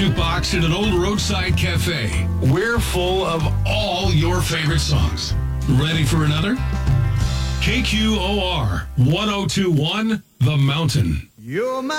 jukebox in an old roadside cafe. We're full of all your favorite songs. Ready for another? KQOR 1021 The Mountain. You're my